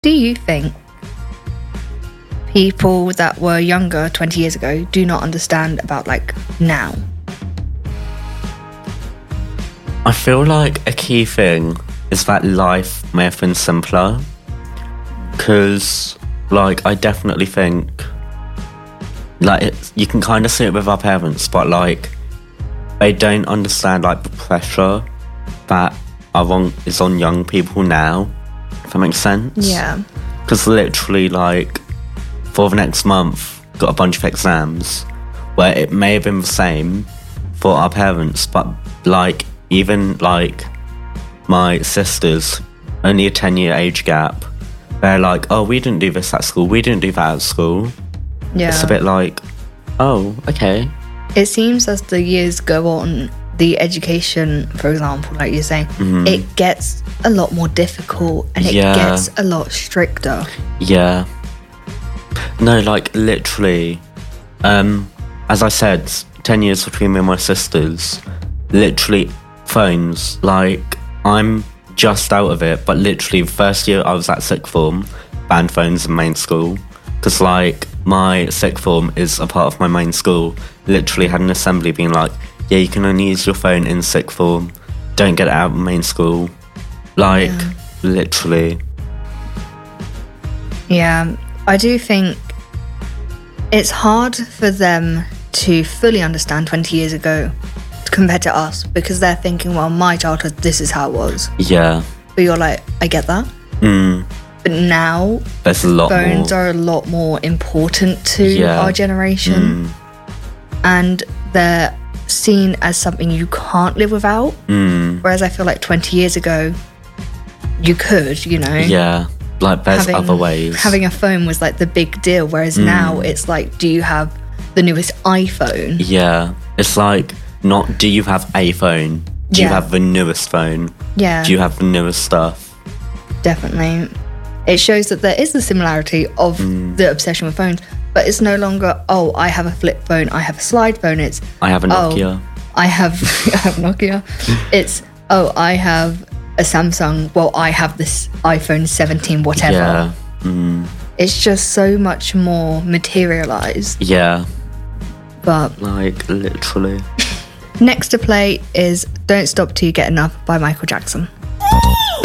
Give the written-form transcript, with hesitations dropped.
Do you think people that were younger 20 years ago do not understand about, like, now? I feel like a key thing is that life may have been simpler. Because, like, I definitely think, like, you can kind of see it with our parents, but, like, they don't understand, like, the pressure that is on young people now, if that makes sense. Yeah. Because literally, like, for the next month, got a bunch of exams where it may have been the same for our parents, but, like, even, like, my sisters, only a 10-year age gap, they're like, oh, we didn't do this at school, we didn't do that at school. Yeah. It's a bit like, oh, okay. It seems as the years go on, the education, for example, like you're saying, it gets a lot more difficult and it gets a lot stricter. Yeah. No, like, literally, as I said, 10 years between me and my sisters, literally, phones, like, I'm just out of it, but literally, the first year I was at sixth form, banned phones in main school, because, like, my sixth form is a part of my main school, literally had an assembly being like, yeah, you can only use your phone in sixth form, don't get it out of main school, like, literally. Yeah, I do think it's hard for them to fully understand 20 years ago compared to us, because they're thinking, well, my childhood, this is how it was. Yeah. But you're like, I get that. But now, there's a lot phones more. are a lot more important to our generation. And they're seen as something you can't live without. Whereas I feel like 20 years ago, you could, you know. Yeah, like there's other ways. Having a phone was like the big deal, whereas now it's like, do you have the newest iPhone? Yeah, it's like, not do you have a phone, do you have the newest phone? Yeah. Do you have the newest stuff? Definitely. It shows that there is the similarity of the obsession with phones, but it's no longer, oh, I have a flip phone, I have a slide phone. It's, I have a Nokia. I have Nokia. It's, oh, I have a Samsung. Well, I have this iPhone 17, whatever. Yeah. It's just so much more materialized. Yeah. But, like, literally. Next to play is Don't Stop Till You Get Enough by Michael Jackson.